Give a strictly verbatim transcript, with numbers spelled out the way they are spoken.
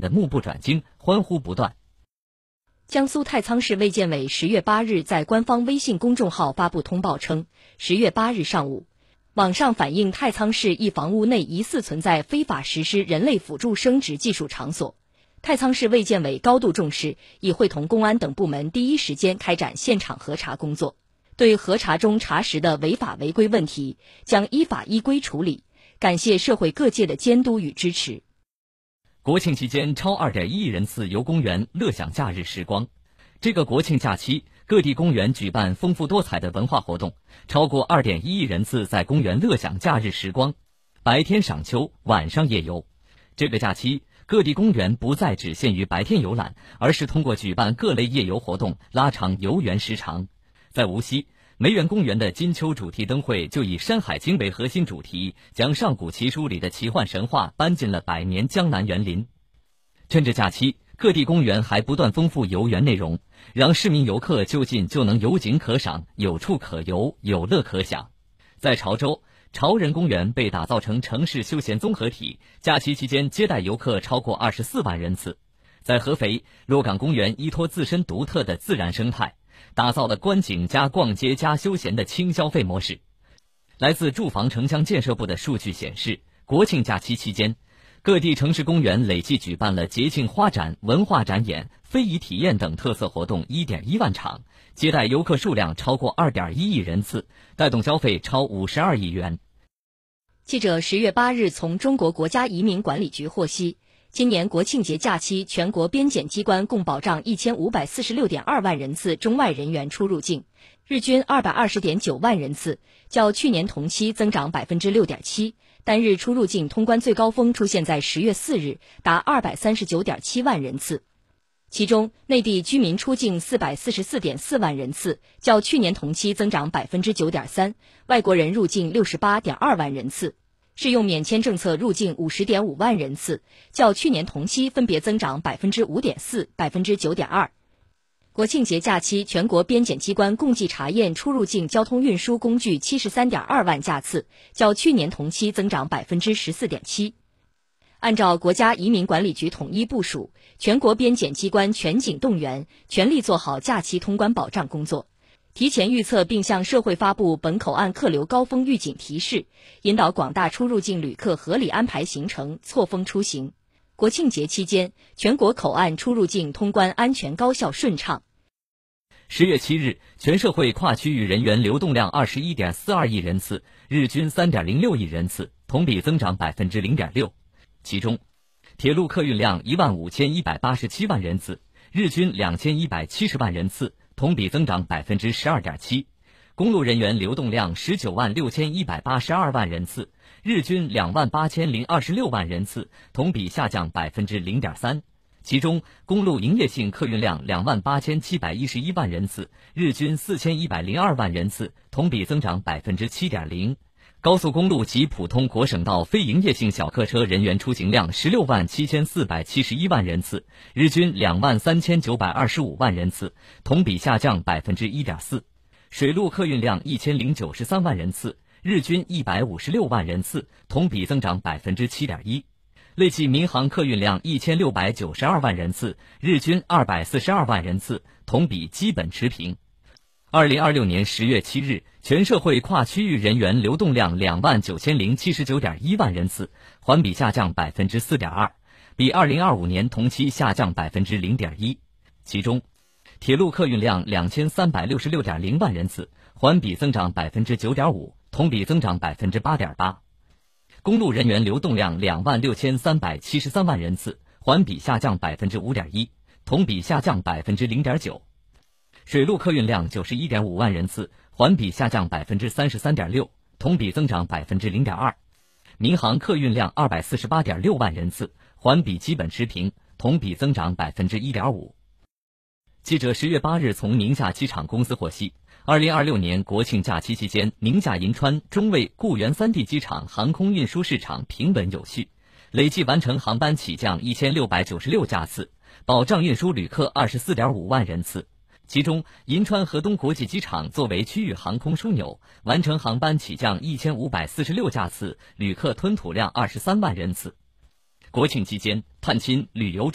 的目不转睛，欢呼不断。 江苏太仓市卫健委十月八日在官方微信公众号发布通报称，十月八日上午，网上反映太仓市一房屋内疑似存在非法实施人类辅助生殖技术场所。太仓市卫健委高度重视，已会同公安等部门第一时间开展现场核查工作，对核查中查实的违法违规问题将依法依规处理，感谢社会各界的监督与支持。 国庆期间，超 二点一亿人次游公园，乐享假日时光。这个国庆假期，各地公园举办丰富多彩的文化活动，超过 二点一亿人次在公园乐享假日时光，白天赏秋，晚上夜游。这个假期，各地公园不再只限于白天游览，而是通过举办各类夜游活动，拉长游园时长。在无锡，梅园公园的金秋主题灯会就以《山海经》为核心主题，将上古奇书里的奇幻神话搬进了百年江南园林。趁着假期，各地公园还不断丰富游园内容，让市民游客就近就能有景可赏，有处可游，有乐可享。在潮州，潮人公园被打造成城市休闲综合体，假期期间接待游客超过二十四万人次。在合肥，洛岗公园依托自身独特的自然生态，打造了观景加逛街加休闲的轻消费模式。来自住房城乡建设部的数据显示，国庆假期期间，各地城市公园累计举办了节庆花展、文化展演、非遗体验等特色活动 一点一万场，接待游客数量超过 二点一亿人次，带动消费超五十二亿元。 记者十月八日从中国国家移民管理局获悉，今年国庆节假期，全国边检机关共保障一千五百四十六点二万人次中外人员出入境，日均二百二十点九万人次，较去年同期增长 百分之六点七。单日出入境通关最高峰出现在十月四日，达二百三十九点七万人次。其中，内地居民出境四百四十四点四万人次，较去年同期增长 百分之九点三；外国人入境六十八点二万人次，适用免签政策入境五十点五万人次，较去年同期分别增长 百分之五点四、百分之九点二。国庆节假期，全国边检机关共计查验出入境交通运输工具 七十三点二万架次，较去年同期增长 百分之十四点七。按照国家移民管理局统一部署，全国边检机关全警动员，全力做好假期通关保障工作，提前预测并向社会发布本口岸客流高峰预警提示，引导广大出入境旅客合理安排行程，错峰出行。国庆节期间，全国口岸出入境通关安全高效顺畅。 十月七日，全社会跨区域人员流动量 二十一点四二亿人次，日均 三点零六亿人次，同比增长 百分之零点六。其中，铁路客运量一万五千一百八十七万人次，日均两千一百七十万人次，同比增长 百分之十二点七。公路人员流动量十九万六千一百八十二万人次，日均两万八千零二十六万人次，同比下降 百分之零点三。其中，公路营业性客运量两万八千七百一十一万人次，日均四千一百零二万人次，同比增长 百分之七点零。高速公路及普通国省道非营业性小客车人员出行量十六万七千四百七十一万人次，日均两万三千九百二十五万人次，同比下降 百分之一点四。水路客运量一千零九十三万人次，日均一百五十六万人次，同比增长 百分之七点一。累计民航客运量一千六百九十二万人次，日均二百四十二万人次，同比基本持平。二零二六年十月七日，全社会跨区域人员流动量两万九千零七十九点一万人次，环比下降 百分之四点二， 比二零二五年同期下降 百分之零点一。其中，铁路客运量两千三百六十六点零万人次，环比增长 百分之九点五， 同比增长 百分之八点八。公路人员流动量两万六千三百七十三万人次，环比下降 百分之五点一， 同比下降 百分之零点九。水路客运量九十一点五万人次，环比下降 百分之三十三点六， 同比增长 百分之零点二。民航客运量二百四十八点六万人次，环比基本持平，同比增长 百分之一点五。记者十月八日从宁夏机场公司获悉，二零二六年国庆假期期间，宁夏银川、中卫、固原三地机场航空运输市场平稳有序，累计完成航班起降一千六百九十六架次，保障运输旅客 二十四点五万人次。其中，银川河东国际机场作为区域航空枢纽，完成航班起降一千五百四十六架次，旅客吞吐量二十三万人次。国庆期间，探亲、旅游